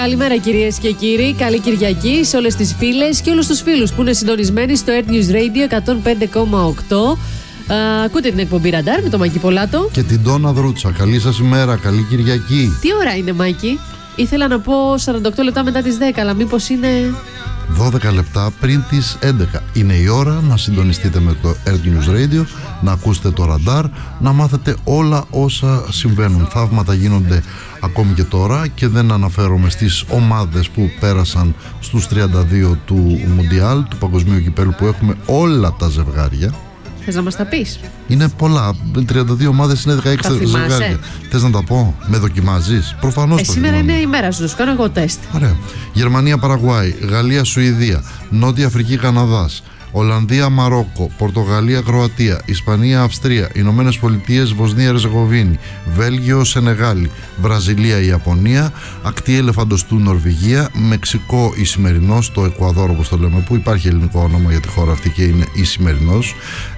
Καλημέρα κυρίες και κύριοι, καλή Κυριακή σε όλες τις φίλες και όλους τους φίλους που είναι συντονισμένοι στο Earth News Radio 105,8. Ακούτε την εκπομπή Ραντάρ με τον Μάκη Πολάτο και την Τόνα Δρούτσα. Καλή σας ημέρα, καλή Κυριακή. Τι ώρα είναι, Μάκη? Ήθελα να πω 48 λεπτά μετά τις 10, αλλά μήπως είναι 12 λεπτά πριν τις 11. Είναι η ώρα να συντονιστείτε με το Earth News Radio, να ακούσετε το Ραντάρ, να μάθετε όλα όσα συμβαίνουν. Θαύματα γίνονται ακόμη και τώρα και δεν αναφέρομαι στις ομάδες που πέρασαν στους 32 του Μουντιάλ, του Παγκοσμίου Κυπέλλου, που έχουμε όλα τα ζευγάρια. Θες να μας τα πεις? Είναι πολλά. 32 ομάδες είναι 16 ζευγάρια. Θες να τα πω? Με δοκιμάζεις? Προφανώς. Σήμερα είναι η μέρα σου, κάνω εγώ τεστ. Ωραία. Γερμανία, Παραγουάη, Γαλλία, Σουηδία, Νότια Αφρική, Καναδάς, Ολλανδία, Μαρόκο, Πορτογαλία, Κροατία, Ισπανία, Αυστρία, Ηνωμένες Πολιτείες, Βοσνία, Ερζεγοβίνη, Βέλγιο, Σενεγάλη, Βραζιλία, Ιαπωνία, ακτή ελεφαντοστού, Νορβηγία, Μεξικό, Ισημερινός, το Εκουαδόρ όπως το λέμε, που υπάρχει ελληνικό όνομα για τη χώρα αυτή και είναι Ισημερινός,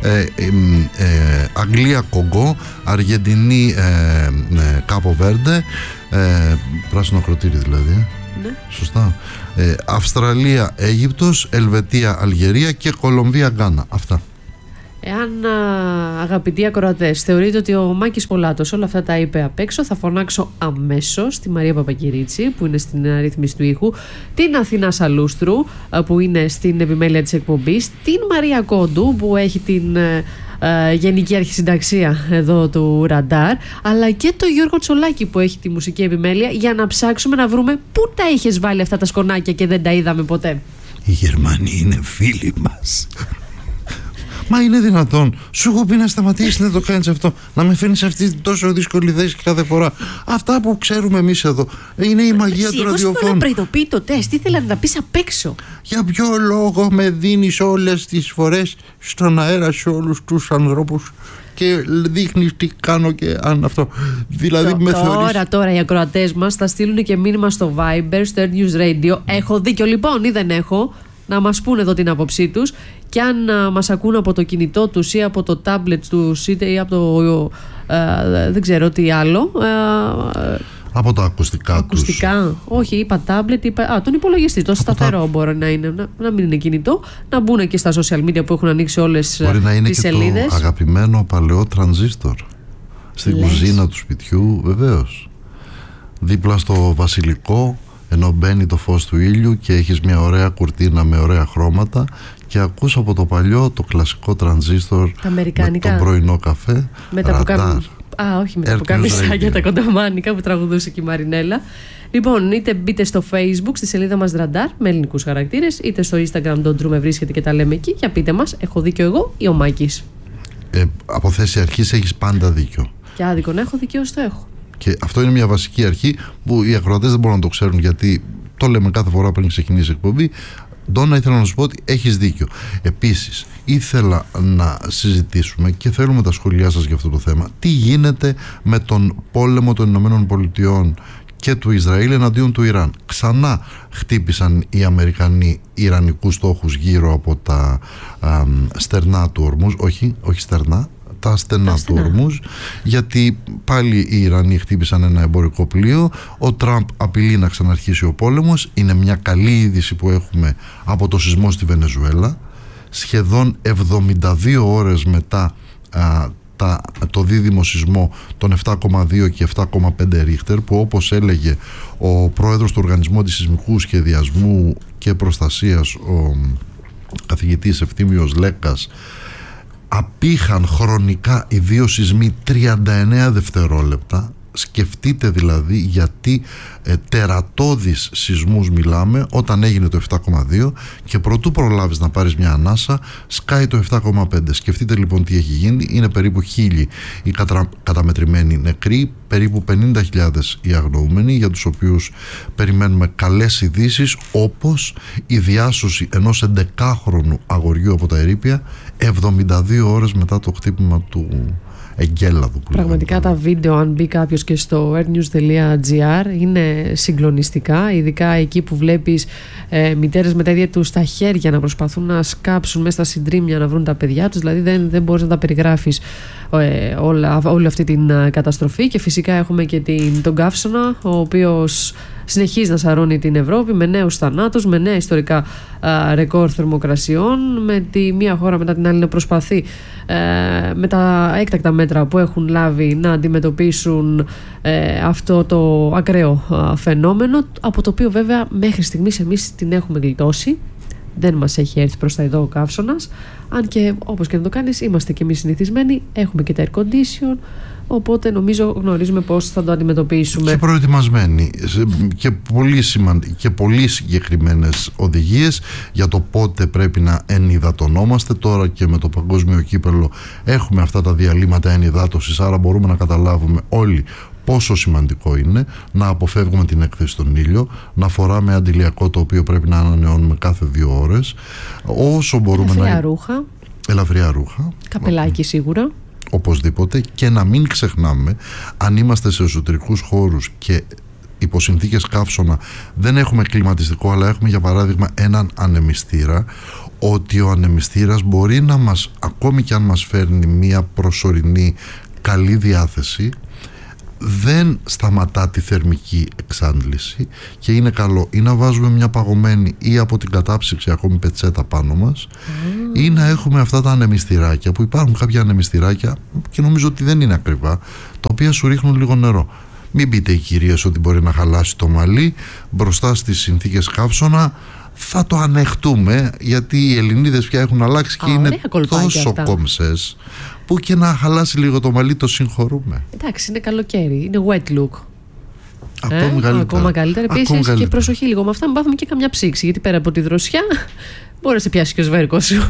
Αγγλία, Κογκό, Αργεντινή, Κάπο Βέρντε, πράσινο ακροτήρι δηλαδή. Ναι. Σωστά. Αυστραλία, Αίγυπτος, Ελβετία, Αλγερία και Κολομβία, Γκάνα. Αυτά. Εάν, αγαπητοί ακροατές, θεωρείτε ότι ο Μάκης Πολάτος όλα αυτά τα είπε απ' έξω, θα φωνάξω αμέσως τη Μαρία Παπακυρίτσι, που είναι στην ρύθμιση του ήχου, την Αθηνά Σαλούστρου, που είναι στην επιμέλεια της εκπομπής, την Μαρία Κόντου, που έχει την Γενική Αρχισυνταξία εδώ του Ραντάρ, αλλά και το Γιώργο Τσολάκη που έχει τη μουσική επιμέλεια, για να ψάξουμε να βρούμε πού τα είχες βάλει αυτά τα σκονάκια και δεν τα είδαμε ποτέ. Οι Γερμανοί είναι φίλοι μας. Μα είναι δυνατόν? Σου έχω πει να σταματήσεις να το κάνεις αυτό, να με φέρνεις αυτή την τόσο δύσκολη θέση κάθε φορά. Αυτά που ξέρουμε εμείς εδώ είναι η μαγεία του ραδιοφώνου. Εγώ να προειδοποιεί το τεστ, ήθελα να τα πεις απ' έξω. Για ποιο λόγο με δίνεις όλες τις φορές στον αέρα σε όλους τους ανθρώπους και δείχνεις τι κάνω και αν αυτό? Δηλαδή με θεωρείς... Τώρα οι ακροατές μας θα στείλουν και μήνυμα στο Viber, στο Earth News Radio. Έχω δίκιο λοιπόν ή δεν έχω? Να μας πούνε εδώ την άποψή τους, και αν μας ακούν από το κινητό τους ή από το τάμπλετ τους ή από το δεν ξέρω τι άλλο, από τα ακουστικά τους. Όχι, είπα τάμπλετ, είπα τον υπολογιστή, το σταθερό μπορεί να είναι, να μην είναι κινητό, να μπουν και στα social media που έχουν ανοίξει όλες τις σελίδες. Μπορεί να είναι και σελίδες. Το αγαπημένο παλαιό τρανζίστορ στην κουζίνα του σπιτιού, βεβαίως, δίπλα στο βασιλικό, ενώ μπαίνει το φως του ήλιου και έχεις μια ωραία κουρτίνα με ωραία χρώματα και ακούς από το παλιό το κλασικό τρανζίστορ με τον πρωινό καφέ. Με τα πουκαμισάκια, τα κοντομάνικα που τραγουδούσε και η Μαρινέλα. Λοιπόν, είτε μπείτε στο Facebook στη σελίδα μας Ραντάρ με ελληνικούς χαρακτήρες, είτε στο Instagram Don't True με βρίσκεται και τα λέμε εκεί. Για πείτε μας, έχω δίκιο εγώ ή ο Μάκης? Από θέση αρχής έχεις πάντα δίκιο. Και άδικο να έχω, δικαίως το έχω. Και αυτό είναι μια βασική αρχή που οι ακροατές δεν μπορούν να το ξέρουν, γιατί το λέμε κάθε φορά πριν ξεκινήσει η εκπομπή. Ντόνα, ήθελα να σου πω ότι έχεις δίκιο. Επίσης, ήθελα να συζητήσουμε και θέλουμε τα σχόλιά σας για αυτό το θέμα. Τι γίνεται με τον πόλεμο των Ηνωμένων Πολιτειών και του Ισραήλ εναντίον του Ιράν? Ξανά χτύπησαν οι Αμερικανοί ιρανικούς στόχους γύρω από τα στερνά του Ορμούζ. Όχι στερνά, τα στενά του Ορμούζ, γιατί πάλι οι Ιρανοί χτύπησαν ένα εμπορικό πλοίο. Ο Τραμπ απειλεί να ξαναρχίσει ο πόλεμος. Είναι μια καλή είδηση που έχουμε από το σεισμό στη Βενεζουέλα. Σχεδόν 72 ώρες μετά το δίδυμο σεισμό των 7,2 και 7,5 ρίχτερ, που όπως έλεγε ο πρόεδρος του Οργανισμού Αντισεισμικού Σχεδιασμού και Προστασίας, ο καθηγητής Ευθύμιος Λέκας, απήχαν χρονικά οι δύο σεισμοί 39 δευτερόλεπτα. Σκεφτείτε δηλαδή γιατί τερατώδεις σεισμούς μιλάμε όταν έγινε το 7,2 και προτού προλάβεις να πάρεις μια ανάσα σκάει το 7,5. Σκεφτείτε λοιπόν τι έχει γίνει. Είναι περίπου 1.000 οι καταμετρημένοι νεκροί, περίπου 50.000 οι αγνοούμενοι, για τους οποίους περιμένουμε καλές ειδήσεις, όπως η διάσωση ενός 11χρονου αγοριού από τα ερείπια 72 ώρες μετά το χτύπημα του εγκέλαδου. Πραγματικά τα βίντεο, αν μπει κάποιος και στο airnews.gr, είναι συγκλονιστικά, ειδικά εκεί που βλέπεις μητέρες με τα ίδια τους στα χέρια να προσπαθούν να σκάψουν μέσα στα συντρίμμια να βρουν τα παιδιά τους. Δηλαδή δεν μπορείς να τα περιγράφεις. όλη αυτή την καταστροφή. Και φυσικά έχουμε και τον καύσωνα, ο οποίος συνεχίζει να σαρώνει την Ευρώπη με νέους θανάτους, με νέα ιστορικά ρεκόρ θερμοκρασιών, με τη μία χώρα μετά την άλλη να προσπαθεί με τα έκτακτα μέτρα που έχουν λάβει να αντιμετωπίσουν αυτό το ακραίο φαινόμενο, από το οποίο βέβαια μέχρι στιγμής εμείς την έχουμε γλιτώσει. Δεν μας έχει έρθει προς τα εδώ ο καύσωνας, αν και όπως και να το κάνεις είμαστε και εμείς συνηθισμένοι, έχουμε και τα air condition, οπότε νομίζω γνωρίζουμε πώς θα το αντιμετωπίσουμε. Και προετοιμασμένοι και πολύ συγκεκριμένες οδηγίες για το πότε πρέπει να ενυδατωνόμαστε. Τώρα και με το παγκόσμιο κύπελλο έχουμε αυτά τα διαλύματα ενυδάτωσης, άρα μπορούμε να καταλάβουμε όλοι πόσο σημαντικό είναι να αποφεύγουμε την έκθεση στον ήλιο, να φοράμε αντιλιακό το οποίο πρέπει να ανανεώνουμε κάθε 2 ώρες, όσο μπορούμε ελαφριά ρούχα, καπελάκι σίγουρα, οπωσδήποτε, και να μην ξεχνάμε, αν είμαστε σε εσωτερικούς χώρους και υπό συνθήκες καύσωνα δεν έχουμε κλιματιστικό, αλλά έχουμε για παράδειγμα έναν ανεμιστήρα, ότι ο ανεμιστήρας μπορεί να μας, ακόμη και αν μας φέρνει μια προσωρινή καλή διάθεση, δεν σταματά τη θερμική εξάντληση, και είναι καλό ή να βάζουμε μια παγωμένη ή από την κατάψυξη ακόμη πετσέτα πάνω μας, ή να έχουμε αυτά τα ανεμιστηράκια, που υπάρχουν κάποια ανεμιστηράκια και νομίζω ότι δεν είναι ακριβά, τα οποία σου ρίχνουν λίγο νερό. Μην πείτε οι κυρίες ότι μπορεί να χαλάσει το μαλλί μπροστά στις συνθήκες καύσωνα. Θα το ανεχτούμε, γιατί οι Ελληνίδες πια έχουν αλλάξει και είναι τόσο κομψές που και να χαλάσει λίγο το μαλλί το συγχωρούμε. Εντάξει, είναι καλοκαίρι, είναι wet look. Ακόμα καλύτερα. Επίσης και προσοχή λίγο με αυτά, μην πάθουμε και καμιά ψήξη, γιατί πέρα από τη δροσιά μπορεί να σε πιάσει και ο σβέρκος σου.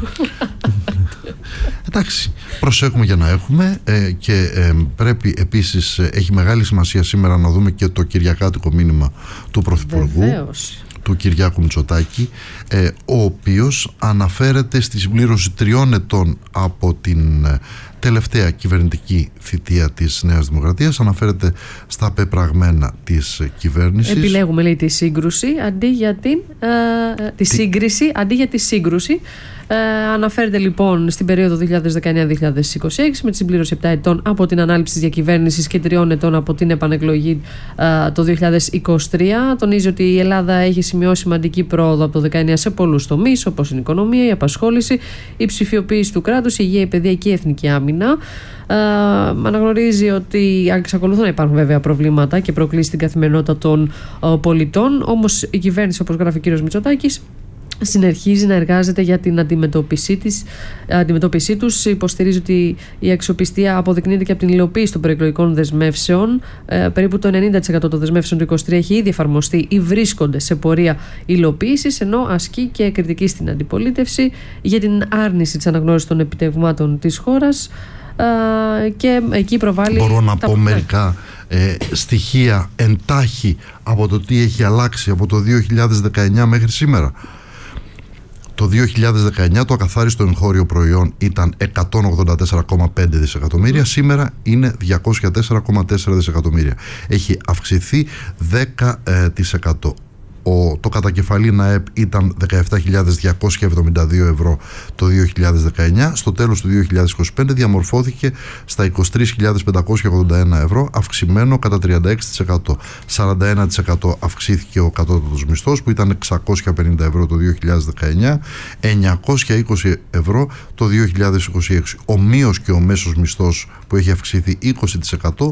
Εντάξει, προσέχουμε για να έχουμε και πρέπει επίσης, έχει μεγάλη σημασία σήμερα να δούμε και το κυριακάτικο μήνυμα του Πρωθυπουργού. Βεβαίως. Του Κυριάκου Μητσοτάκη, ο οποίος αναφέρεται στη συμπλήρωση 3 ετών από την τελευταία κυβερνητική θητεία της Νέας Δημοκρατίας, αναφέρεται στα πεπραγμένα της κυβέρνησης. Επιλέγουμε, λέει, τη σύγκρουση αντί για τη σύγκριση αντί για τη σύγκρουση. Αναφέρεται λοιπόν στην περίοδο 2019-2026 με τη συμπλήρωση 7 ετών από την ανάληψη της διακυβέρνησης και 3 ετών από την επανεκλογή το 2023. Τονίζει ότι η Ελλάδα έχει σημειώσει σημαντική πρόοδο από το 2019 σε πολλούς τομείς, όπως είναι η οικονομία, η απασχόληση, η ψηφιοποίηση του κράτους, η υγεία, η παιδεία και η εθνική άμυνα. Αναγνωρίζει ότι εξακολουθούν να υπάρχουν βέβαια προβλήματα και προκλήσεις στην καθημερινότητα των πολιτών, όμως η κυβέρνηση, όπως γράφει ο κ. Μητσοτάκης, συνεχίζει να εργάζεται για την αντιμετώπιση τους. Υποστηρίζει ότι η αξιοπιστία αποδεικνύεται και από την υλοποίηση των προεκλογικών δεσμεύσεων. Περίπου το 90% των δεσμεύσεων του 2023 έχει ήδη εφαρμοστεί ή βρίσκονται σε πορεία υλοποίησης, ενώ ασκεί και κριτική στην αντιπολίτευση για την άρνηση της αναγνώρισης των επιτευγμάτων της χώρας. Και εκεί προβάλλει. Μπορώ να πω μερικά στοιχεία εντάχει από το τι έχει αλλάξει από το 2019 μέχρι σήμερα. Το 2019 το ακαθάριστο εγχώριο προϊόν ήταν 184,5 δισεκατομμύρια, σήμερα είναι 204,4 δισεκατομμύρια. Έχει αυξηθεί 10%. Το κατακεφαλήν ΑΕΠ ήταν 17.272 ευρώ το 2019. Στο τέλος του 2025 διαμορφώθηκε στα 23.581 ευρώ, αυξημένο κατά 36%. 41% αυξήθηκε ο κατώτατος μισθός, που ήταν 650 ευρώ το 2019, 920 ευρώ το 2026. Ομοίως και ο μέσος μισθός, που έχει αυξηθεί 20%,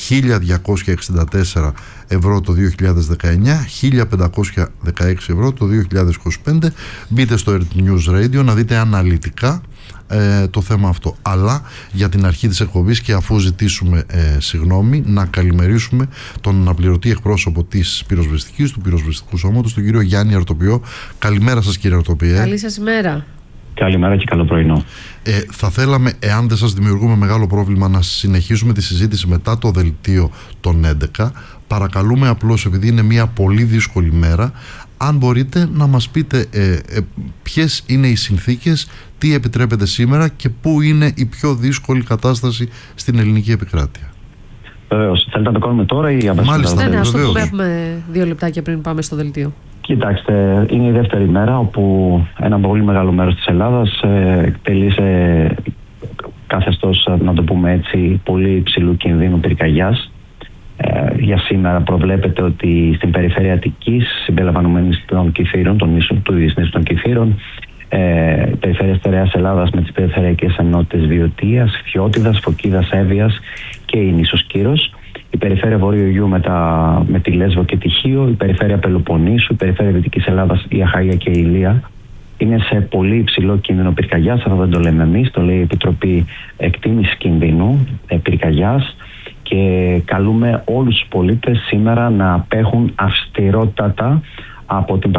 1.264 ευρώ το 2019, 1.516 ευρώ το 2025. Μπείτε στο Earth News Radio να δείτε αναλυτικά το θέμα αυτό. Αλλά για την αρχή της εκπομπής, και αφού ζητήσουμε συγγνώμη, να καλημερίσουμε τον αναπληρωτή εκπρόσωπο της πυροσβεστικής, του πυροσβεστικού σώματος, τον κύριο Γιάννη Αρτοποιό. Καλημέρα σας, κύριε Αρτοποιέ. Καλή σας ημέρα. Καλημέρα και καλό πρωινό. Θα θέλαμε, εάν δεν σας δημιουργούμε μεγάλο πρόβλημα, να συνεχίσουμε τη συζήτηση μετά το δελτίο των 11. Παρακαλούμε απλώς, επειδή είναι μια πολύ δύσκολη μέρα, αν μπορείτε να μας πείτε ποιες είναι οι συνθήκες, τι επιτρέπεται σήμερα και πού είναι η πιο δύσκολη κατάσταση στην ελληνική επικράτεια. Βεβαίως. Θέλετε να το κάνουμε τώρα ή αμέσως? Μάλιστα, ναι, ας το πούμε, έχουμε 2 λεπτάκια πριν πάμε στο δελτίο. Κοιτάξτε, είναι η δεύτερη μέρα όπου ένα πολύ μεγάλο μέρος της Ελλάδας εκτελεί σε καθεστώς, να το πούμε έτσι, πολύ υψηλού κινδύνου πυρκαγιάς. Για σήμερα προβλέπεται ότι στην περιφέρεια Αττικής, συμπεριλαμβανομένης των Κηφείρων, του νήσου των Κηφείρων, η περιφέρεια Στερεάς Ελλάδας με τις περιφερειακές ενότητες Βιωτίας, Φιώτιδας, Φωκίδας, Εύβοιας και η νήσος Κύρος, η περιφέρεια Βορείου Ιού με τη Λέσβο και τη Χίο, η περιφέρεια Πελοποννήσου, η περιφέρεια Δυτικής Ελλάδας, η Αχαΐα και η Ηλία. Είναι σε πολύ υψηλό κίνδυνο πυρκαγιάς. Αυτό δεν το λέμε εμείς, το λέει η Επιτροπή Εκτίμησης Κινδύνου Πυρκαγιάς. Και καλούμε όλους τους πολίτες σήμερα να απέχουν αυστηρότατα από την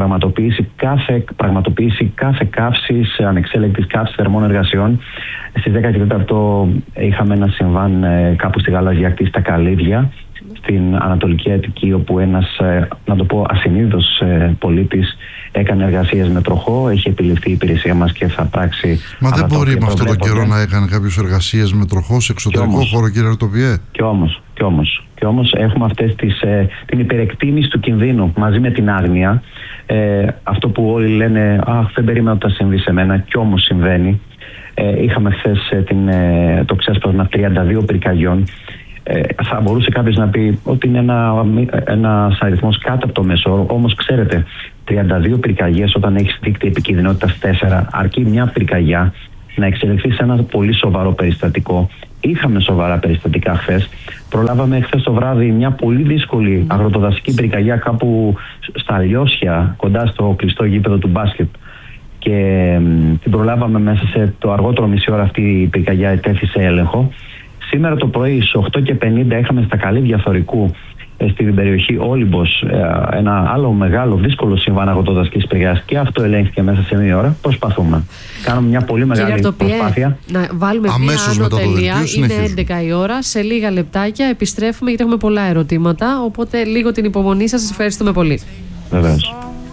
πραγματοποίηση κάθε καύσης, ανεξέλεγκτης καύσης θερμών εργασιών. Στις 10 και 4 είχαμε ένα συμβάν κάπου στη Γαλαζιακτή στα Καλύβια, στην Ανατολική Αττική, όπου ένας, να το πω, ασυνείδητος πολίτης έκανε εργασίες με τροχό. Έχει επιληφθεί η υπηρεσία μας και θα πράξει. Μα δεν μπορεί με αυτόν τον καιρό να έκανε κάποιος εργασίες με τροχό σε εξωτερικό χώρο, κύριε Αρτοπιέ? Και όμως έχουμε αυτές την υπερεκτίμηση του κινδύνου μαζί με την άγνοια. Αυτό που όλοι λένε, αχ, δεν περίμενα ότι θα συμβεί σε μένα, κι όμως συμβαίνει. Είχαμε χθες το ξέσπασμα 32 πυρκαγιών. Θα μπορούσε κάποιος να πει ότι είναι ένας αριθμός κάτω από το μέσο όρο, όμως ξέρετε, 32 πυρκαγιές όταν έχεις δείκτη επικινδυνότητας 4, αρκεί μια πυρκαγιά να εξελιχθεί σε ένα πολύ σοβαρό περιστατικό. Είχαμε σοβαρά περιστατικά χθες. Προλάβαμε χθες το βράδυ μια πολύ δύσκολη αγροτοδασική πυρκαγιά κάπου στα Λιώσια, κοντά στο κλειστό γήπεδο του μπάσκετ. Και την προλάβαμε μέσα σε το αργότερο μισή ώρα. Αυτή η πυρκαγιά ετέθη σε έλεγχο. Σήμερα το πρωί στις 8:50 είχαμε στα Καλύβια Θωρικού, στην περιοχή Όλυμπος, ένα άλλο μεγάλο δύσκολο συμβάν αγροτοδασικής πυρκαγιάς, και αυτό ελέγχθηκε μέσα σε μία ώρα. Προσπαθούμε. Κάνουμε μια πολύ μεγάλη προσπάθεια. Να βάλουμε αμέσως μια άνω τελεία. Είναι συνεχίζουμε. 11 η ώρα. Σε λίγα λεπτάκια επιστρέφουμε γιατί έχουμε πολλά ερωτήματα. Οπότε λίγο την υπομονή σας. Σας ευχαριστούμε πολύ. Βεβαίως.